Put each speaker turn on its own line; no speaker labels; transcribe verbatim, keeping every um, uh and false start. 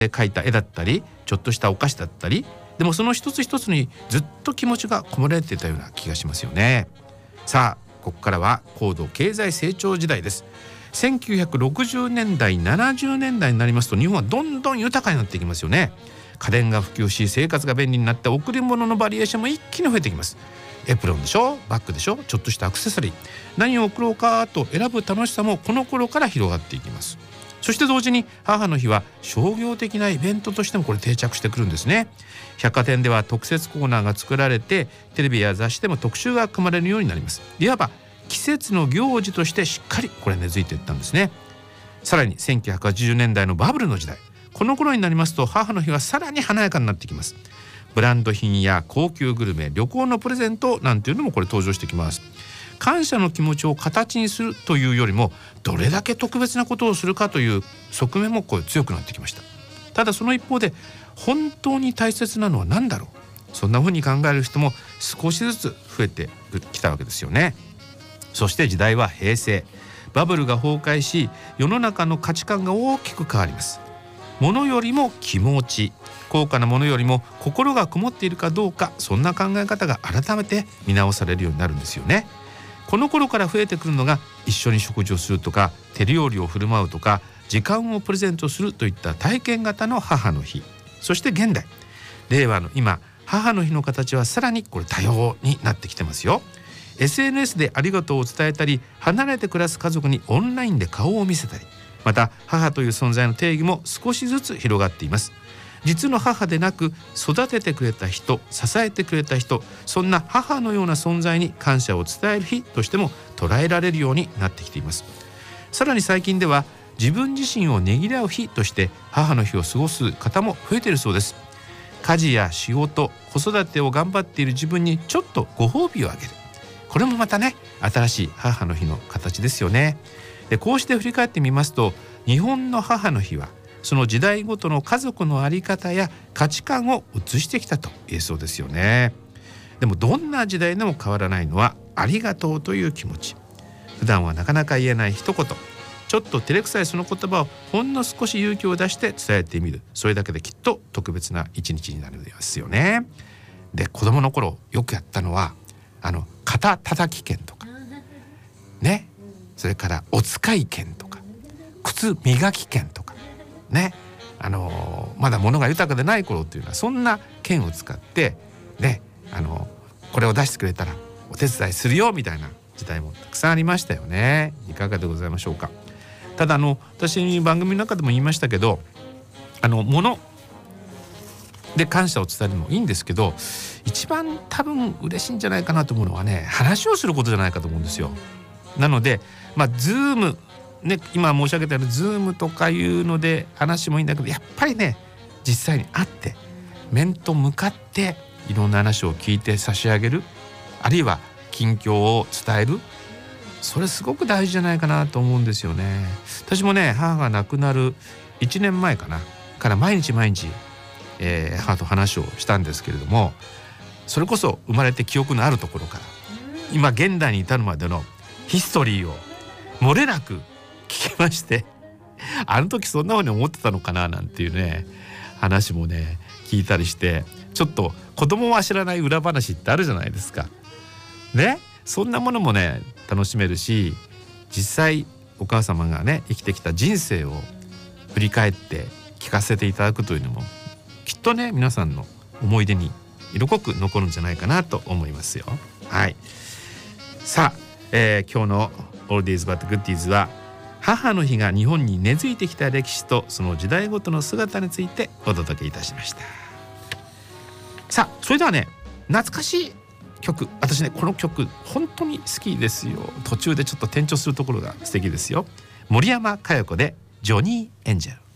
描いた絵だったりちょっとしたお菓子だったり、でもその一つ一つにずっと気持ちが込められていたような気がしますよね。さあここからは高度経済成長時代です。せんきゅうひゃくろくじゅうねんだいななじゅうねんだいになりますと日本はどんどん豊かになっていきますよね。家電が普及し生活が便利になって贈り物のバリエーションも一気に増えてきます。エプロンでしょ、バッグでしょ、ちょっとしたアクセサリー、何を贈ろうかと選ぶ楽しさもこの頃から広がっていきます。そして同時に母の日は商業的なイベントとしてもこれ定着してくるんですね。百貨店では特設コーナーが作られてテレビや雑誌でも特集が組まれるようになります。いわば季節の行事としてしっかりこれ根付いていったんですね。さらにせんきゅうひゃくはちじゅうねんだいのバブルの時代、この頃になりますと母の日はさらに華やかになってきます。ブランド品や高級グルメ、旅行のプレゼントなんていうのもこれ登場してきます。感謝の気持ちを形にするというよりもどれだけ特別なことをするかという側面もこう強くなってきました。ただその一方で本当に大切なのは何だろう、そんな風に考える人も少しずつ増えてきたわけですよね。そして時代は平成、バブルが崩壊し世の中の価値観が大きく変わります。物よりも気持ち、高価なものよりも心がこもっているかどうか、そんな考え方が改めて見直されるようになるんですよね。この頃から増えてくるのが一緒に食事をするとか手料理を振る舞うとか時間をプレゼントするといった体験型の母の日。そして現代令和の今、母の日の形はさらにこれ多様になってきてますよ。 エスエヌエス でありがとうを伝えたり、離れて暮らす家族にオンラインで顔を見せたり、また母という存在の定義も少しずつ広がっています。実の母でなく育ててくれた人、支えてくれた人、そんな母のような存在に感謝を伝える日としても捉えられるようになってきています。さらに最近では自分自身をねぎらう日として母の日を過ごす方も増えているそうです。家事や仕事、子育てを頑張っている自分にちょっとご褒美をあげる、これもまたね新しい母の日の形ですよね。でこうして振り返ってみますと日本の母の日はその時代ごとの家族の在り方や価値観を映してきたと言えそうですよね。でもどんな時代でも変わらないのはありがとうという気持ち。普段はなかなか言えない一言、ちょっと照れくさいその言葉をほんの少し勇気を出して伝えてみる、それだけできっと特別な一日になるんですよね。で子供の頃よくやったのはあの肩叩き券とかね、それからお使い券とか靴磨き券とかね、あのー、まだ物が豊かでない頃っていうのはそんな券を使ってね、あのー、これを出してくれたらお手伝いするよみたいな時代もたくさんありましたよね。いかがでございましょうか。ただあの私番組の中でも言いましたけど、あの物で感謝を伝えるのもいいんですけど、一番多分嬉しいんじゃないかなと思うのはね、話をすることじゃないかと思うんですよ。なのでまあズームね、今申し上げたようにズームとかいうので話もいいんだけど、やっぱりね実際に会って面と向かっていろんな話を聞いて差し上げる、あるいは近況を伝える、それすごく大事じゃないかなと思うんですよね。私もね母が亡くなるいちねんまえかなから毎日毎日、えー、母と話をしたんですけれども、それこそ生まれて記憶のあるところから今現代に至るまでのヒストリーを漏れなく聞きまして、あの時そんなふうに思ってたのかななんていうね話もね聞いたりして、ちょっと子供は知らない裏話ってあるじゃないですかね。そんなものもね楽しめるし、実際お母様がね生きてきた人生を振り返って聞かせていただくというのもきっとね皆さんの思い出に色濃く残るんじゃないかなと思いますよ。はい、さあ、えー、今日のオールディーズバッドグッディーズは母の日が日本に根付いてきた歴史とその時代ごとの姿についてお届けいたしました。さあそれではね懐かしい曲、私ねこの曲本当に好きですよ。途中でちょっと転調するところが素敵ですよ。森山佳代子でジョニー・エンジェル。